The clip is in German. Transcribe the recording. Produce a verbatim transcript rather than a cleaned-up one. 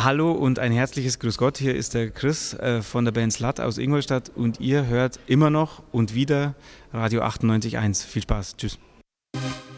Hallo und ein herzliches Grüß Gott. Hier ist der Chris äh, von der Band Slut aus Ingolstadt und ihr hört immer noch und wieder Radio achtundneunzig Komma eins. Viel Spaß. Tschüss.